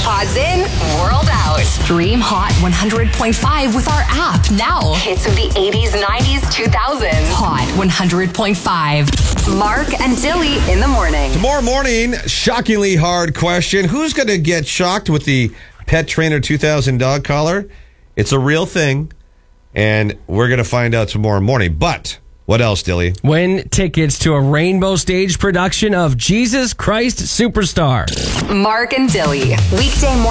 AirPods in, world out. Stream Hot 100.5 with our app now. Hits of the 80s, 90s, 2000s. Hot 100.5. Mark and Dilly in the morning. Tomorrow morning, shockingly hard question. Who's going to get shocked with the Pet Trainer 2000 dog collar? It's a real thing, and we're going to find out tomorrow morning. But what else, Dilly? Win tickets to a rainbow stage production of Jesus Christ Superstar. Mark and Dilly. Weekday morning.